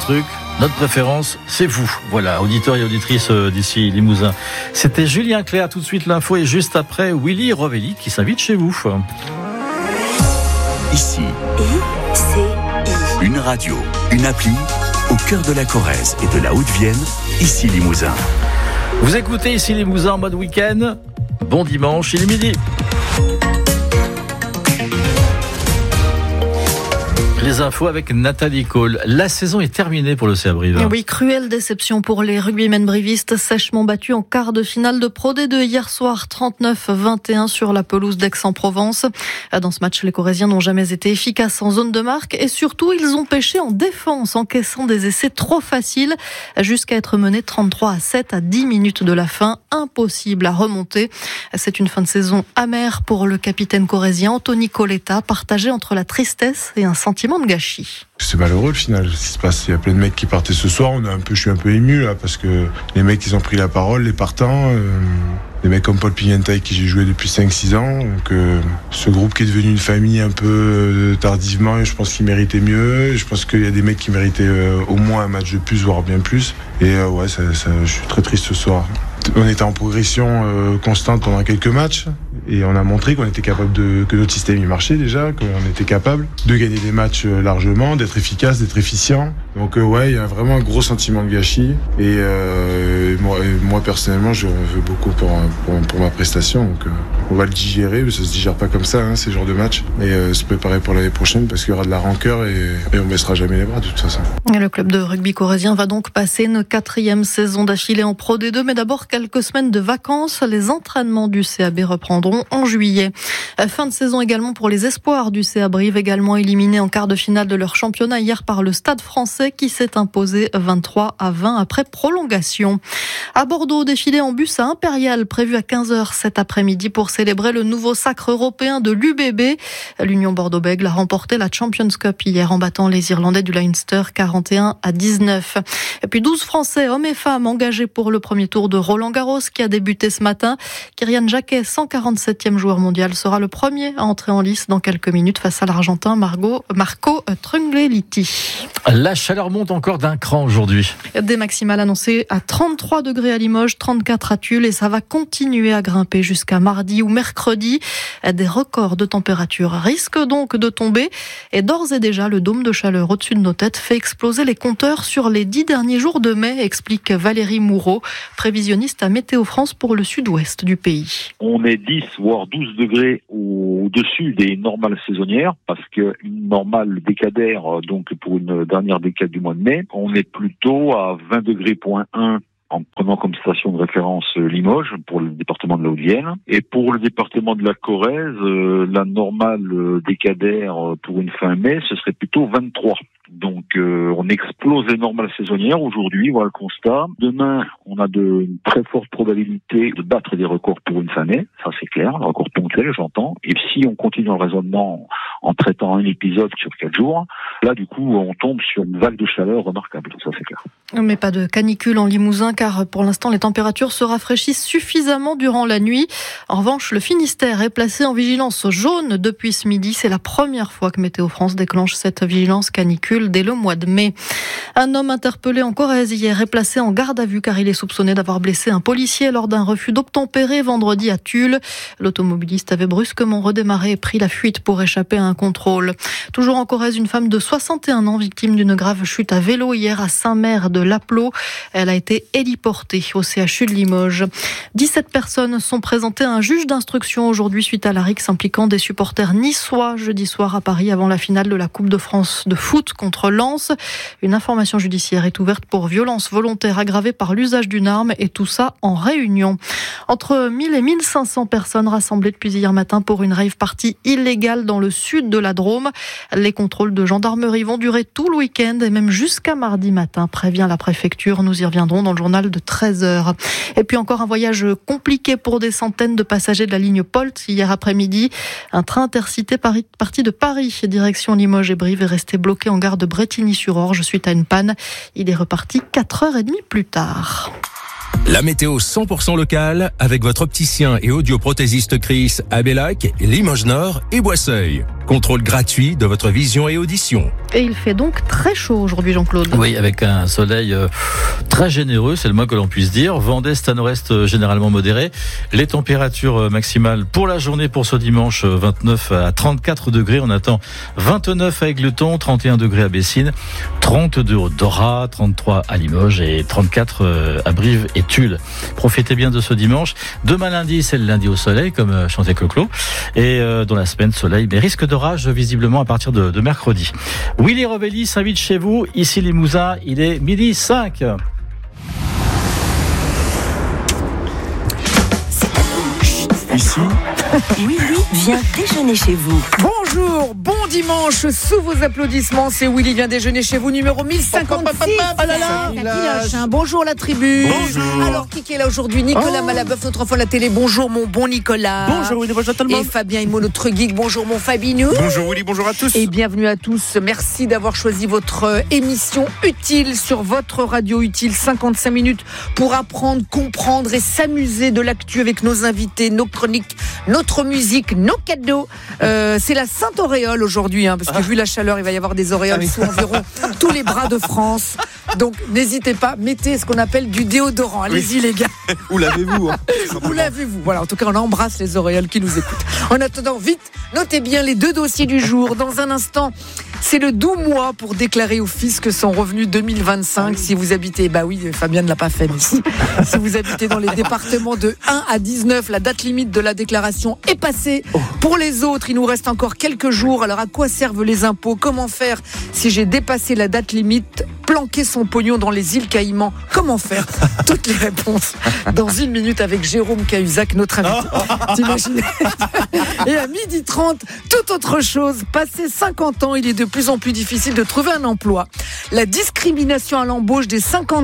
truc, notre préférence, c'est vous. Voilà, auditeurs et auditrices d'ici Limousin. C'était Julien Clerc, tout de suite l'info, et juste après, Willy Rovelli qui s'invite chez vous. Ici, une radio, une appli, au cœur de la Corrèze et de la Haute-Vienne, ici Limousin. Vous écoutez ici Limousin en mode week-end. Bon dimanche, il est midi. Les infos avec Nathalie Cole. La saison est terminée pour le CA Brive. Oui, cruelle déception pour les rugbymen brivistes, sèchement battus en quart de finale de Pro D2 hier soir, 39-21 sur la pelouse d'Aix-en-Provence. Dans ce match, les Corréziens n'ont jamais été efficaces en zone de marque et surtout, ils ont pêché en défense, encaissant des essais trop faciles jusqu'à être menés 33-7 à 10 minutes de la fin. Impossible à remonter. C'est une fin de saison amère pour le capitaine corrézien Anthony Coletta, partagé entre la tristesse et un sentiment de gâchis. C'est malheureux le final, ce qui se passe. Il y a plein de mecs qui partaient ce soir. Je suis un peu ému là parce que les mecs ils ont pris la parole, les partants, des mecs comme Paul Pimenta avec qui j'ai joué depuis 5-6 ans. Donc ce groupe qui est devenu une famille un peu tardivement, je pense qu'il méritait mieux. Je pense qu'il y a des mecs qui méritaient au moins un match de plus, voire bien plus. Et je suis très triste ce soir. On était en progression constante pendant quelques matchs et on a montré qu'on était capable que notre système y marchait déjà, qu'on était capable de gagner des matchs largement, d'être efficace, d'être efficient. Donc il y a vraiment un gros sentiment de gâchis et moi personnellement je veux beaucoup pour ma prestation. Donc on va le digérer, mais ça se digère pas comme ça ces genres de matchs. Et se préparer pour l'année prochaine parce qu'il y aura de la rancœur et on baissera jamais les bras de toute façon. Le club de rugby corrézien va donc passer une 4e saison d'affilée en Pro D2, mais d'abord quelques semaines de vacances. Les entraînements du CAB reprendront en juillet. Fin de saison également pour les espoirs du CA Brive, également éliminés en quart de finale de leur championnat hier par le Stade Français qui s'est imposé 23-20 après prolongation. À Bordeaux, défilé en bus à Impérial prévu à 15h cet après-midi pour célébrer le nouveau sacre européen de l'UBB. L'Union Bordeaux-Bègles a remporté la Champions Cup hier en battant les Irlandais du Leinster 41-19. Et puis 12 Français, hommes et femmes, engagés pour le premier tour de Roland-Garros qui a débuté ce matin. Kyrian Jacquet, 147e joueur mondial, sera le premier à entrer en lice dans quelques minutes face à l'Argentin Marco Trungelliti. La chaleur monte encore d'un cran aujourd'hui. Des maximales annoncées à 33 degrés à Limoges, 34 à Tulle et ça va continuer à grimper jusqu'à mardi ou mercredi. Des records de température risquent donc de tomber et d'ores et déjà le dôme de chaleur au-dessus de nos têtes fait exploser les compteurs sur les 10 derniers jours de mai, explique Valérie Moureau, prévisionniste à Météo France pour le sud-ouest du pays. On est 10 voire 12 degrés au-dessus des normales saisonnières parce qu'une normale décadaire, donc pour une dernière décade du mois de mai, on est plutôt à 20 degrés point 1 en prenant comme station de référence Limoges pour le département de la Haute-Vienne. Et pour le département de la Corrèze, la normale décadaire pour une fin mai, ce serait plutôt 23. Donc on explose les normales saisonnières aujourd'hui, voilà le constat. Demain, on a de très fortes probabilités de battre des records pour une fin mai, ça c'est clair, un record ponctuel j'entends. Et si on continue le raisonnement en traitant un épisode sur 4 jours, là du coup on tombe sur une vague de chaleur remarquable, ça c'est clair. Mais pas de canicule en Limousin car pour l'instant les températures se rafraîchissent suffisamment durant la nuit. En revanche, le Finistère est placé en vigilance jaune depuis ce midi. C'est la première fois que Météo France déclenche cette vigilance canicule dès le mois de mai. Un homme interpellé en Corrèze hier est placé en garde à vue car il est soupçonné d'avoir blessé un policier lors d'un refus d'obtempérer vendredi à Tulle. L'automobiliste avait brusquement redémarré et pris la fuite pour échapper à un contrôle. Toujours en Corrèze, une femme de 61 ans victime d'une grave chute à vélo hier à Saint-Mère de Lapleau. Elle a été héliportée au CHU de Limoges. 17 personnes sont présentées à un juge d'instruction aujourd'hui suite à la rixe impliquant des supporters niçois jeudi soir à Paris avant la finale de la Coupe de France de foot contre Lens. Une information judiciaire est ouverte pour violence volontaire aggravée par l'usage d'une arme et tout ça en Réunion. Entre 1000 et 1500 personnes rassemblées depuis hier matin pour une rave party illégale dans le sud de la Drôme. Les contrôles de gendarmerie vont durer tout le week-end et même jusqu'à mardi matin, prévient la préfecture. Nous y reviendrons dans le journal de 13h. Et puis encore un voyage compliqué pour des centaines de passagers de la ligne Polt hier après-midi. Un train intercité parti de Paris, direction Limoges et Brive, est resté bloqué en gare de Brétigny-sur-Orge suite à une panne. Il est reparti 4h30 plus tard. La météo 100% locale avec votre opticien et audioprothésiste Chris à Bellac, Limoges Nord et Boisseuil. Contrôle gratuit de votre vision et audition. Et il fait donc très chaud aujourd'hui, Jean-Claude. Oui, avec un soleil très généreux, c'est le moins que l'on puisse dire. Vent d'est à nord-est généralement modéré. Les températures maximales pour la journée pour ce dimanche, 29 à 34 degrés. On attend 29 à Égletons, 31 degrés à Bessines, 32 au Dorat, 33 à Limoges et 34 à Brive et Tulle. Profitez bien de ce dimanche. Demain lundi, c'est le lundi au soleil, comme chantait Clo-Clo. Et dans la semaine, soleil, mais risque d'orage visiblement à partir de mercredi. Willy Rovelli s'invite chez vous, ici Limousin, il est 12h05. Ici, Willy vient déjeuner chez vous. Bonjour, bon dimanche, sous vos applaudissements, c'est Willy vient déjeuner chez vous, numéro 1056. Oh là là, Bonjour la tribu. Bonjour. Alors, qui est là aujourd'hui? Nicolas Malabeuf, notre enfant de la télé. Bonjour mon bon Nicolas. Bonjour Willy, bonjour tout le monde. Et Fabien Immo, notre geek. Bonjour mon Fabinou. Bonjour Willy, bonjour à tous. Et bienvenue à tous. Merci d'avoir choisi votre émission utile sur votre radio utile. 55 minutes pour apprendre, comprendre et s'amuser de l'actu avec nos invités, nos chroniques, notre musique, nos cadeaux. C'est la Sainte Auréole aujourd'hui, parce que vu la chaleur, il va y avoir des auréoles sous environ tous les bras de France. Donc n'hésitez pas, mettez ce qu'on appelle du déodorant. Allez-y les gars. Où l'avez-vous Où l'avez-vous? Voilà, en tout cas, on embrasse les auréoles qui nous écoutent. En attendant, vite, notez bien les 2 dossiers du jour. Dans un instant, c'est le doux mois pour déclarer au fisc son revenu 2025. Si vous habitez, Fabien ne l'a pas fait, mais si vous habitez dans les départements de 1 à 19, la date limite de la déclaration est passée. Pour les autres, il nous reste encore quelques jours. Alors, à quoi servent les impôts? Comment faire si j'ai dépassé la date limite? Planquer son pognon dans les îles Caïmans? Comment faire? Toutes les réponses dans 1 minute avec Jérôme Cahuzac, notre invité. T'imagines? Et à 12h30, toute autre chose. Passé 50 ans, il est de plus en plus difficile de trouver un emploi. La discrimination à l'embauche des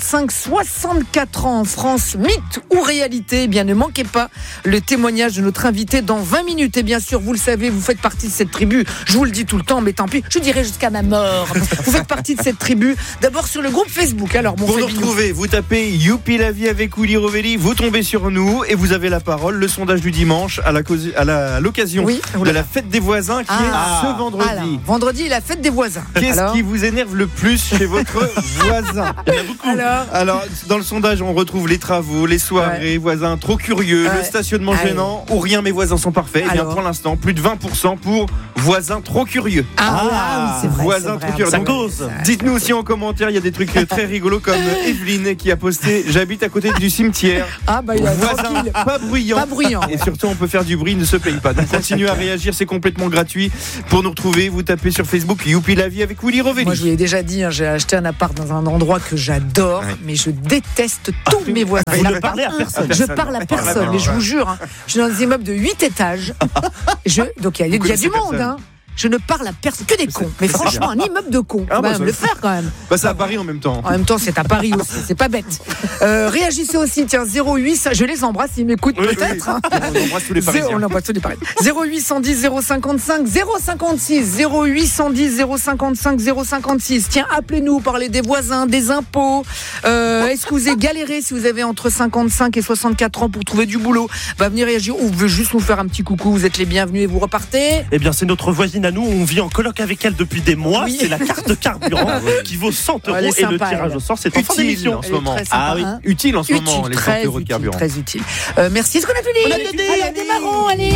55-64 ans en France, mythe ou réalité? Eh bien, ne manquez pas le témoignage de notre invité dans 20 minutes. Et bien sûr, vous le savez, vous faites partie de cette tribu. Je vous le dis tout le temps, mais tant pis, je dirai jusqu'à ma mort. Vous faites partie de cette tribu. D'abord sur le groupe Facebook. Alors, pour nous retrouver, vous tapez Youpi la vie avec Willy Rovelli, vous tombez sur nous et vous avez la parole. Le sondage du dimanche à l'occasion de la fête des voisins qui est ce vendredi. Alors, vendredi, la fête des voisins. Qu'est-ce qui vous énerve le plus chez votre voisin? Il y en a beaucoup. Alors, dans le sondage, on retrouve les travaux, les soirées, voisins trop curieux, le stationnement gênant ou rien, mes voisins sont parfaits. Et bien pour l'instant, plus de 20% pour voisins trop curieux. Oui, c'est vrai. Voisins trop curieux. Ça Donc, cause. Dites-nous aussi en commentaire, il y a des trucs très rigolos comme Evelyne qui a posté j'habite à côté du cimetière. Il a voisin pas bruyant. Et surtout on peut faire du bruit, ne se paye pas. Donc continuez à réagir, c'est complètement gratuit. Pour nous retrouver, vous tapez sur Facebook Youpi la vie avec Willy Rovelli. Moi je vous l'ai déjà dit, j'ai acheté un appart dans un endroit que j'adore, mais je déteste tous mes voisins. Vous ne parlez à personne. Je parle à personne, mais je vous jure, je suis dans des immeubles de 8 étages. Donc il y a du monde. Je ne parle à personne, que des cons. Mais franchement, un immeuble de cons. Faut même le faire quand même. C'est à Paris en même temps. En même temps, c'est à Paris aussi. C'est pas bête. Réagissez aussi. Tiens, 08. Je les embrasse. Ils m'écoutent peut-être. On embrasse tous les Parisiens. On embrasse tous les Parisiens. 0810 055 056 0810 055 056. Tiens, appelez-nous. Parlez des voisins, des impôts. Est-ce que vous avez galéré si vous avez entre 55 et 64 ans pour trouver du boulot? Venez réagir. Ou vous voulez juste nous faire un petit coucou. Vous êtes les bienvenus et vous repartez. Eh bien, c'est notre voisine à nous, on vit en coloc avec elle depuis des mois. C'est la carte carburant qui vaut 100 € et le tirage au sort, c'est en fin d'émission en ce moment. Utile en ce moment, les 100 € de carburant. Très utile. Merci, est-ce qu'on a fini? Allez, démarrons, allez.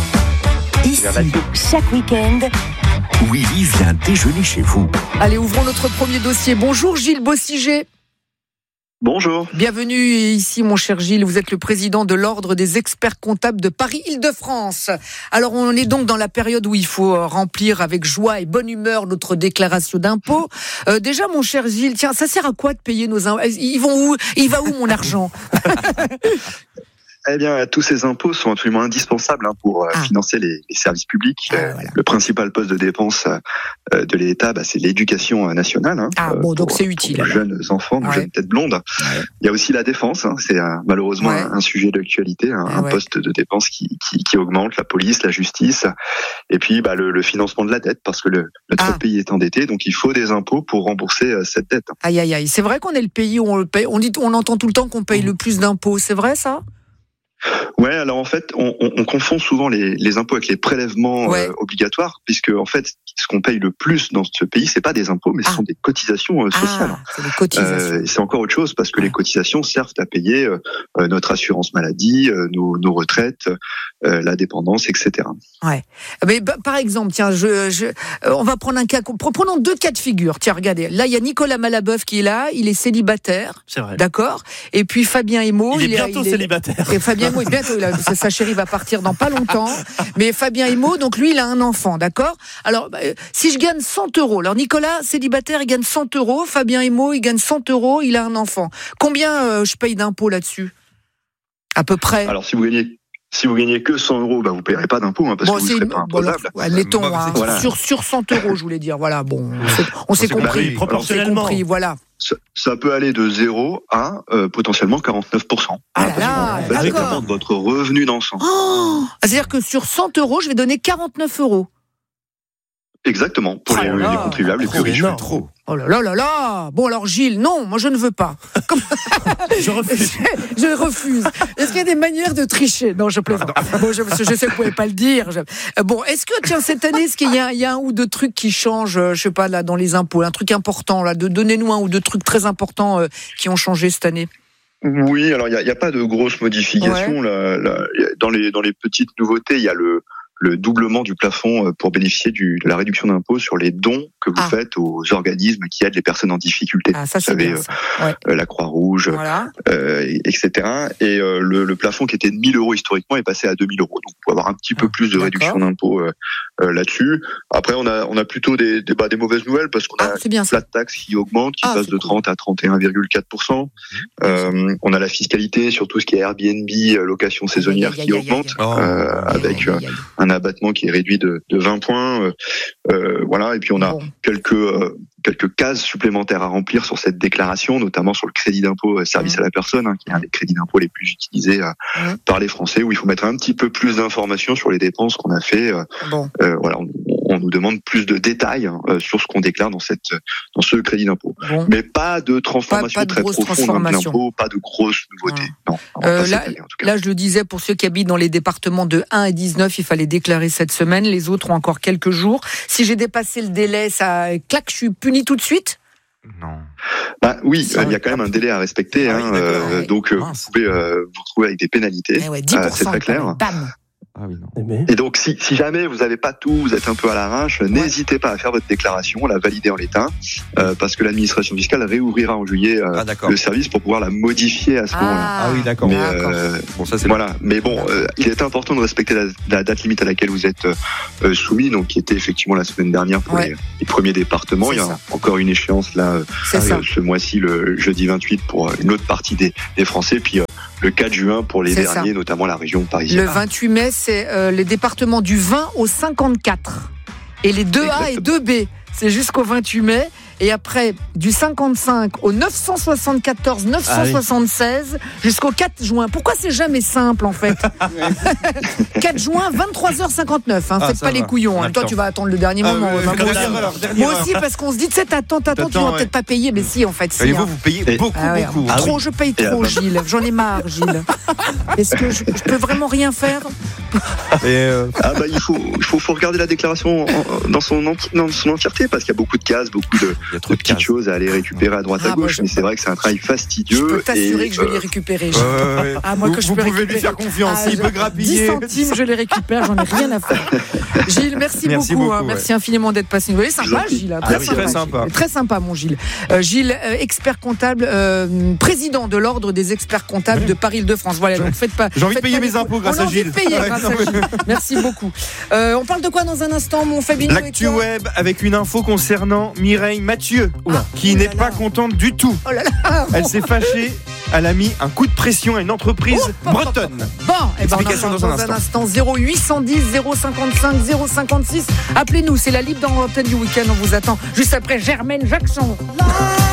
Ici, chaque week-end, Willy vient déjeuner chez vous. Allez, ouvrons notre premier dossier. Bonjour Gilles Bossiger. Bonjour. Bienvenue ici, mon cher Gilles. Vous êtes le président de l'Ordre des experts comptables de Paris-Île-de-France. Alors, on est donc dans la période où il faut remplir avec joie et bonne humeur notre déclaration d'impôt. Déjà, mon cher Gilles, tiens, ça sert à quoi de payer nos impôts? Ils vont où? Il va où mon argent? Eh bien, tous ces impôts sont absolument indispensables pour financer les services publics. Voilà. Le principal poste de dépense de l'État, c'est l'éducation nationale. Donc c'est utile. Pour jeunes enfants, de jeunes têtes blondes. Il y a aussi la défense. C'est malheureusement un sujet d'actualité, un poste de dépense qui augmente. La police, la justice, et puis le financement de la dette, parce que notre pays est endetté, donc il faut des impôts pour rembourser cette dette. Aïe aïe aïe. C'est vrai qu'on est le pays où on le paye. On entend tout le temps qu'on paye le plus d'impôts. C'est vrai ça? Ouais, alors en fait, on confond souvent les impôts avec les prélèvements obligatoires, puisque en fait, ce qu'on paye le plus dans ce pays, c'est pas des impôts, mais ce sont des cotisations sociales. C'est des cotisations. C'est encore autre chose, parce que les cotisations servent à payer notre assurance maladie, nos retraites, la dépendance, etc. Ouais. Mais par exemple, tiens, on va prendre un cas. Prenons 2 cas de figure. Tiens, regardez. Là, il y a Nicolas Malaboeuf qui est là. Il est célibataire. C'est vrai. D'accord. Et puis Fabien Emo. Il est bientôt célibataire. Et Fabien Emo, bientôt. Sa chérie va partir dans pas longtemps. Mais Fabien Emo, donc lui, il a un enfant. D'accord. Alors, si je gagne 100 €, alors Nicolas, célibataire, il gagne 100 €. Fabien Emo, il gagne 100 €. Il a un enfant. Combien je paye d'impôts là-dessus? À peu près. Alors, si vous gagnez que 100 €, vous ne payerez pas d'impôt, parce que vous ne serez pas imposable. Admettons, sur 100 €, je voulais dire. Voilà, bon, on s'est compris. Proportionnellement. On s'est compris, voilà. Ça peut aller de 0 à potentiellement 49%. Ah là là, d'accord. De votre revenu d'ensemble. C'est-à-dire que sur 100 €, je vais donner 49 €. Exactement, pour les contribuables les plus riches. Trop. Oh là là là là. Bon alors Gilles, non, moi je ne veux pas. Je refuse. Je refuse. Est-ce qu'il y a des manières de tricher? Non, je plaisante. Bon, je sais que vous ne pouvez pas le dire. Bon, est-ce que tiens cette année, est-ce qu'il y a un ou deux trucs qui changent, je sais pas là dans les impôts, un truc important là, donnez-nous un ou deux trucs très importants qui ont changé cette année. Oui, alors il y a pas de grosses modifications là, dans les petites nouveautés, il y a le doublement du plafond pour bénéficier de la réduction d'impôt sur les dons que vous faites aux organismes qui aident les personnes en difficulté. Ça, vous savez, la Croix-Rouge, etc. Et le plafond qui était de 1 000 € historiquement est passé à 2 000 €. Donc, on peut avoir un petit peu plus de réduction d'impôt là-dessus. Après, on a plutôt des mauvaises nouvelles parce qu'on a une flat tax qui augmente, qui passe de 30 à 31,4%. On a la fiscalité sur tout ce qui est Airbnb, location saisonnière qui augmente, avec un abattement qui est réduit de 20 points. Voilà. Et puis on a quelques cases supplémentaires à remplir sur cette déclaration, notamment sur le crédit d'impôt service à la personne, qui est un des crédits d'impôt les plus utilisés par les Français, où il faut mettre un petit peu plus d'informations sur les dépenses qu'on a fait. Voilà, on nous demande plus de détails sur ce qu'on déclare dans ce crédit d'impôt. Mais pas de transformation très profonde de l'impôt, pas de grosses nouveautés. Non, là, je le disais, pour ceux qui habitent dans les départements de 1 à 19, il fallait déclarer cette semaine. Les autres ont encore quelques jours. Si j'ai dépassé le délai, ça claque, je suis puni tout de suite? Non. Oui, il y a quand même un délai à respecter. Donc, vous pouvez vous retrouver avec des pénalités. 10%, c'est très clair. Bam. Ah oui, non. Et donc, si jamais vous n'avez pas tout, vous êtes un peu à l'arrache, n'hésitez pas à faire votre déclaration, la valider en l'état, parce que l'administration fiscale réouvrira en juillet le service pour pouvoir la modifier à ce moment-là. Ah oui, d'accord. Mais, bon, ça c'est voilà. Mais bon, il est important de respecter la date limite à laquelle vous êtes soumis, donc qui était effectivement la semaine dernière pour les premiers départements. Il y a encore une échéance là ce mois-ci, le jeudi 28 pour une autre partie des Français, puis le 4 juin pour les derniers, notamment la région parisienne. Le 28 mai, c'est les départements du 20 au 54. Et les 2A et 2B, c'est jusqu'au 28 mai. Et après, du 55 au 974, 976, jusqu'au 4 juin. Pourquoi c'est jamais simple, en fait? 4 juin, 23h59. Faites pas les couillons. Toi, tu vas attendre le dernier moment. Moi aussi, parce qu'on se dit, tu sais, t'attends, tu vas peut-être pas payer. Mais si, en fait, si. Vous payez beaucoup. Trop, je paye trop, Gilles. J'en ai marre, Gilles. Est-ce que je peux vraiment rien faire? Il faut regarder la déclaration dans son entièreté, parce qu'il y a beaucoup de cases, beaucoup de petites choses à aller récupérer à droite à gauche, mais c'est vrai que c'est un travail fastidieux. Je peux t'assurer que je vais les récupérer. Vous pouvez lui faire confiance, il peut grappiller. 10 centimes, je les récupère, j'en ai rien à faire. Gilles, merci beaucoup. Merci infiniment d'être passé. Vous voyez, sympa, Gilles. Très sympa. Très sympa, mon Gilles. Gilles, expert comptable, président de l'ordre des experts comptables de Paris-Île-de-France. Voilà, donc faites pas. J'ai envie de payer mes impôts grâce à Gilles. Merci beaucoup. On parle de quoi dans un instant, mon Fabien? L'actu web avec une info concernant Mireille Mathieu, qui n'est pas contente du tout. Elle s'est fâchée. Elle a mis un coup de pression à une entreprise bretonne. Explication dans un instant. 0810 055 056. Appelez-nous, c'est la libre dans l'antenne du week-end. On vous attend juste après Germaine Jackson.